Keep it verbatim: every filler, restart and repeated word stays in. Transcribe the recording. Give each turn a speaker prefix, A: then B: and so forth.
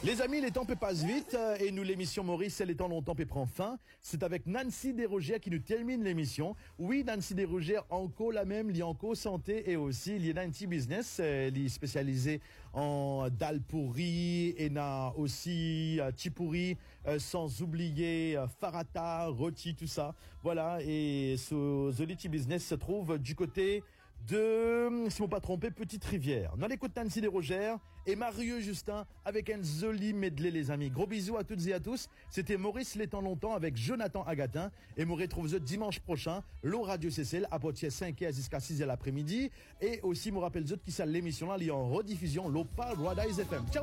A: Les amis, les temps passent vite et nous, l'émission Maurice, elle est en longtemps et prend fin. C'est avec Nancy Desrosières qui nous termine l'émission. Oui, Nancy Desrosières, encore la même, li encore santé et aussi li Nancy Business, li spécialisé en dalle pourri et na aussi euh, chipouri, euh, sans oublier euh, farata, rôti, tout ça. Voilà, et ce Zoliti Business se trouve du côté de, si on ne pas tromper, Petite Rivière. Dans l'écoute Nancy Desrosières et Mario Justin avec un joli medley, les amis. Gros bisous à toutes et à tous. C'était Maurice les temps longtemps avec Jonathan Agatin et me retrouve dimanche prochain, l'O Radio C C L à partir de cinq heures jusqu'à six heures l'après-midi. Et aussi, me rappelle qui ça l'émission là, il est en rediffusion, l'O Parle Rwanda F M. Ciao!